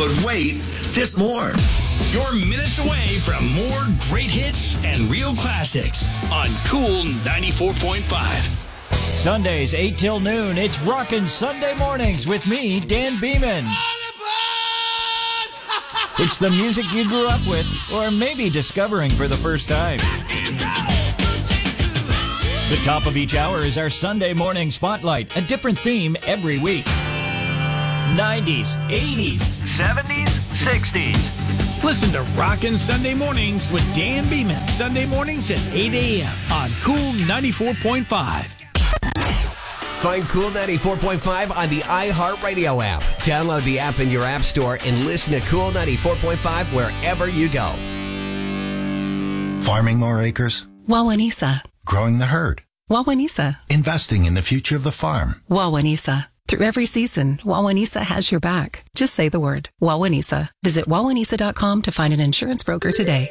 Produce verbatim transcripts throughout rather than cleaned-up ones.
But wait, there's more. You're minutes away from more great hits and real classics on Cool ninety-four point five. Sundays, eight till noon, it's Rockin' Sunday Mornings with me, Dan Beeman. It's the music you grew up with, or maybe discovering for the first time. The top of each hour is our Sunday morning spotlight, a different theme every week. nineties, eighties, seventies, sixties. Listen to Rockin' Sunday Mornings with Dan Beeman. Sunday mornings at eight a.m. on Cool ninety-four point five. Find Cool ninety-four point five on the iHeartRadio app. Download the app in your app store and listen to Cool ninety-four point five wherever you go. Farming more acres. Wawanisa. Growing the herd. Wawanisa. Investing in the future of the farm. Wawanisa. Through every season, Wawanisa has your back. Just say the word, Wawanisa. Visit wawanisa dot com to find an insurance broker today.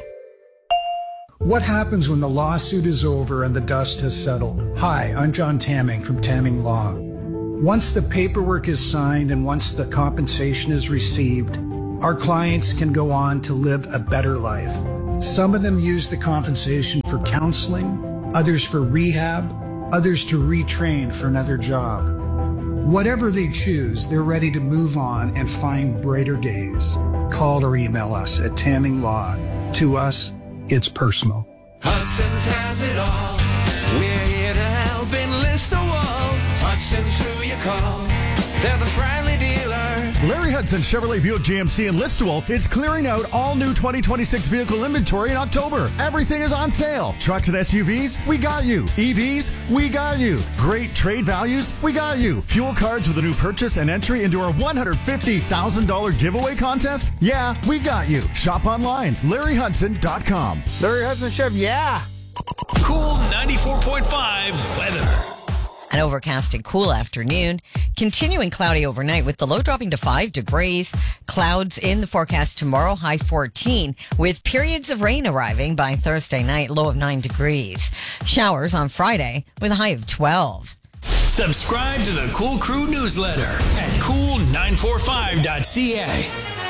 What happens when the lawsuit is over and the dust has settled? Hi, I'm John Tamming from Tamming Law. Once the paperwork is signed and once the compensation is received, our clients can go on to live a better life. Some of them use the compensation for counseling, others for rehab, others to retrain for another job. Whatever they choose, they're ready to move on and find brighter days. Call or email us at Tamming Law. To us, it's personal. Hudson's has it all. We're here to help enlist a wall. Hudson's who you call. They're the friendly dealer. Larry Hudson Chevrolet Buick G M C in Listowel is clearing out all new twenty twenty-six vehicle inventory in October. Everything is on sale. Trucks and S U Vs, we got you. E Vs, we got you. Great trade values, we got you. Fuel cards with a new purchase and entry into our one hundred fifty thousand dollars giveaway contest? Yeah, we got you. Shop online, larry hudson dot com. Larry Hudson Chev, yeah. Cool ninety-four point five weather. An overcast and cool afternoon. Continuing cloudy overnight with the low dropping to five degrees. Clouds in the forecast tomorrow, high fourteen, with periods of rain arriving by Thursday night, low of nine degrees. Showers on Friday with a high of twelve. Subscribe to the Cool Crew newsletter at cool nine four five dot c a.